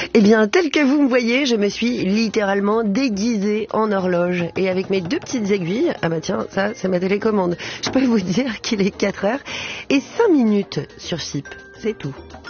Eh bien, tel que vous me voyez, je me suis littéralement déguisée en horloge. Et avec mes 2 petites aiguilles, ah bah tiens, ça, c'est ma télécommande. Je peux vous dire qu'il est 4 heures et 5 minutes sur SIP. C'est tout.